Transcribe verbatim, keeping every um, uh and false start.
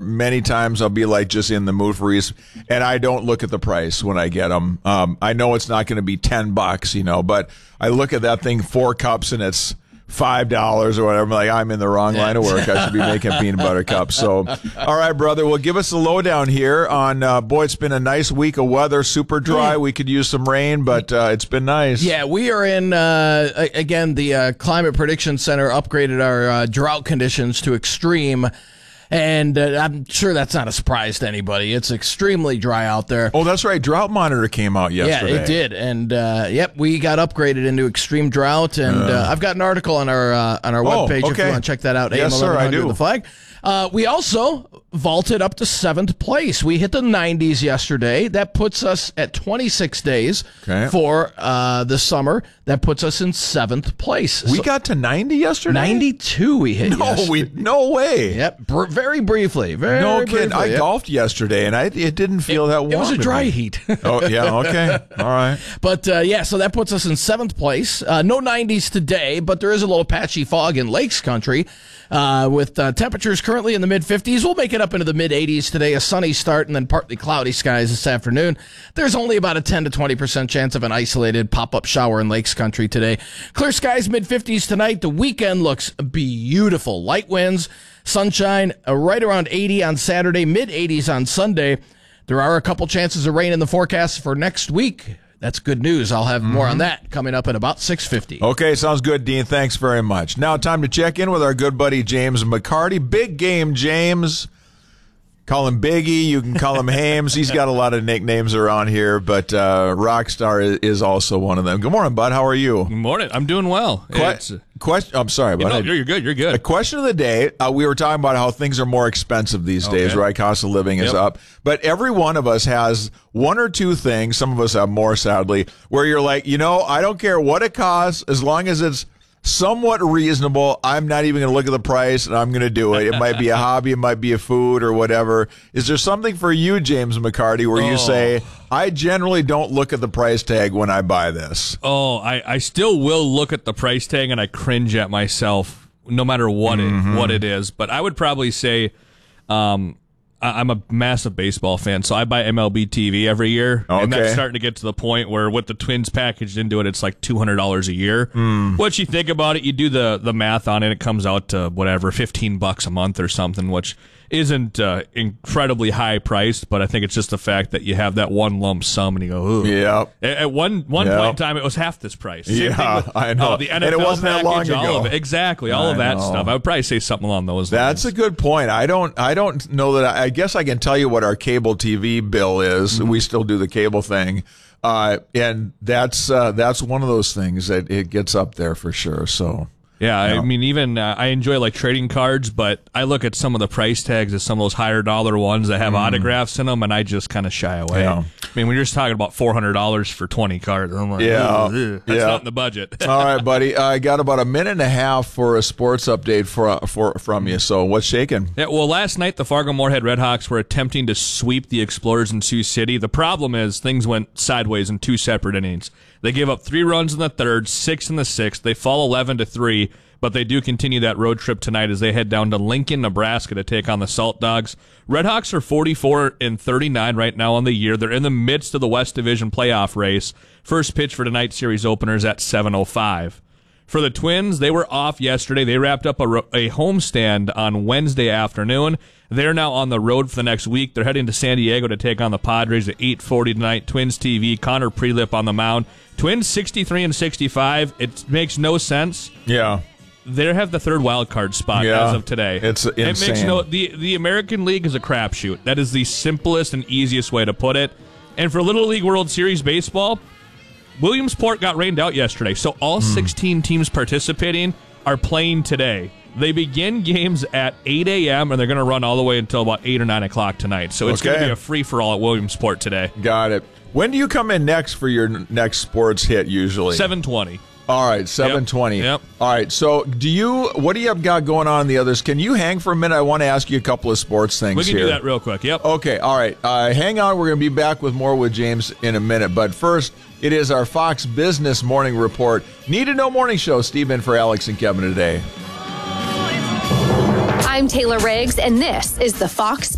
many times I'll be like just in the mood for Reese, and I don't look at the price when I get them. Um, I know it's not going to be ten bucks, you know, but I look at that thing, four cups, and it's five dollars or whatever. I'm like, I'm in the wrong line of work. I should be making peanut butter cups. So, all right, brother. Well, give us a lowdown here on, uh, boy, it's been a nice week of weather, super dry. We could use some rain, but uh, it's been nice. Yeah, we are in, uh, again, the uh, Climate Prediction Center upgraded our uh, drought conditions to extreme. And uh, I'm sure that's not a surprise to anybody. It's extremely dry out there. Oh, that's right. Drought Monitor came out yesterday. Yeah, it did. And, uh, yep, we got upgraded into extreme drought. And uh, I've got an article on our uh, on our oh, webpage okay. if you want to check that out. Yes, sir, I do. The Flag. Uh, we also vaulted up to seventh place. We hit the nineties yesterday. That puts us at twenty-six days okay. for uh, the summer. That puts us in seventh place. We so, got to ninety yesterday? ninety-two we hit no, yesterday. We, no way. Yep, br- very briefly. Very no briefly. kidding. I yep. golfed yesterday, and I, it didn't feel it, that warm. It was a dry me. heat. oh, yeah, okay. All right. But, uh, yeah, so that puts us in seventh place. Uh, no nineties today, but there is a little patchy fog in Lakes Country. Uh, with uh, temperatures currently in the mid-fifties. We'll make it up into the mid-eighties today, a sunny start, and then partly cloudy skies this afternoon. There's only about a ten to twenty percent chance of an isolated pop-up shower in Lakes Country today. Clear skies, mid-fifties tonight. The weekend looks beautiful. Light winds, sunshine, uh, right around eighty on Saturday, mid-eighties on Sunday. There are a couple chances of rain in the forecast for next week. That's good news. I'll have more mm-hmm. on that coming up at about six fifty. Okay, sounds good, Dean. Thanks very much. Now time to check in with our good buddy James McCarty. Big game, James. Call him Biggie. You can call him Hames. He's got a lot of nicknames around here, but uh, Rockstar is also one of them. Good morning, bud. How are you? Good morning. I'm doing well. Que- question. I'm sorry, bud. You know, you're good. You're good. The question of the day, uh, we were talking about how things are more expensive these days, okay. right? Cost of living is yep. up. But every one of us has one or two things, some of us have more, sadly, where you're like, you know, I don't care what it costs, as long as it's somewhat reasonable, I'm not even going to look at the price, and I'm going to do it. It might be a hobby, it might be a food or whatever. Is there something for you, James McCarty, where oh. you say, I generally don't look at the price tag when I buy this? Oh, I, I still will look at the price tag, and I cringe at myself, no matter what mm-hmm. it what it is. But I would probably say, um, I, I'm a massive baseball fan, so I buy M L B T V every year, okay. and that's starting to get to the point where with the Twins packaged into it, it's like two hundred dollars a year. Mm. Once you think about it, you do the the math on it, it comes out to whatever fifteen bucks a month or something, which isn't uh, incredibly high priced, but I think it's just the fact that you have that one lump sum and you go, ooh. Yeah. At, at one one yep. point in time, it was half this price. Same yeah, with, I know. Uh, the N F L and it wasn't package, that long all ago. Of it. Exactly, all I of that know. stuff. I would probably say something along those That's lines. a good point. I don't I don't know that I, I guess I can tell you what our cable T V bill is. Mm-hmm. We still do the cable thing. Uh, and that's uh, that's one of those things that it gets up there for sure. So Yeah, yeah. I mean, even uh, I enjoy like trading cards, but I look at some of the price tags of some of those higher dollar ones that have mm. autographs in them, and I just kind of shy away. Yeah. I mean, when you're just talking about four hundred dollars for twenty cards, I'm like, yeah, ugh, ugh, that's yeah. not in the budget. All right, buddy. I got about a minute and a half for a sports update for, for from you. So what's shaking? Yeah, well, last night the Fargo-Moorhead Redhawks were attempting to sweep the Explorers in Sioux City. The problem is things went sideways in two separate innings. They gave up three runs in the third, six in the sixth. They fall eleven to three. But they do continue that road trip tonight as they head down to Lincoln, Nebraska to take on the Salt Dogs. Redhawks are forty-four and thirty-nine right now on the year. They're in the midst of the West Division playoff race. First pitch for tonight's series openers at seven oh five. For the Twins, they were off yesterday. They wrapped up a, a homestand on Wednesday afternoon. They're now on the road for the next week. They're heading to San Diego to take on the Padres at eight forty tonight. Twins T V, Connor Prelip on the mound. Twins sixty-three and sixty-five. It makes no sense. Yeah. They have the third wild card spot yeah, as of today. It's insane. It makes no the the American League is a crapshoot. That is the simplest and easiest way to put it. And for Little League World Series baseball, Williamsport got rained out yesterday, so all mm. sixteen teams participating are playing today. They begin games at eight a.m. and they're going to run all the way until about eight or nine o'clock tonight. So it's okay. going to be a free for all at Williamsport today. Got it. When do you come in next for your next sports hit? Usually seven twenty. All right, seven twenty. Yep. yep. All right, so do you? What do you have got going on in the others? Can you hang for a minute? I want to ask you a couple of sports things We can here. do that real quick, yep. Okay, all right. Uh, hang on, we're going to be back with more with James in a minute. But first, it is our Fox Business Morning Report. Need to Know Morning Show. Steve in for Alex and Kevin today. I'm Taylor Riggs, and this is the Fox